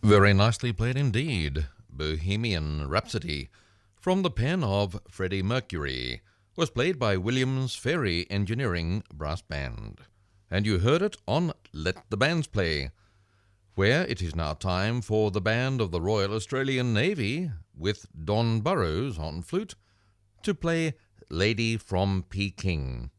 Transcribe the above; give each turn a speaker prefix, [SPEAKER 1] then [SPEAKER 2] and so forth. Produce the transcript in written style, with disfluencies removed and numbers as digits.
[SPEAKER 1] Very nicely played indeed. Bohemian Rhapsody, from the pen of Freddie Mercury, was played by Williams Ferry Engineering Brass Band. And you heard it on Let the Bands Play, where it is now time for the band of the Royal Australian Navy, with Don Burrows on flute, to play Lady from Peking.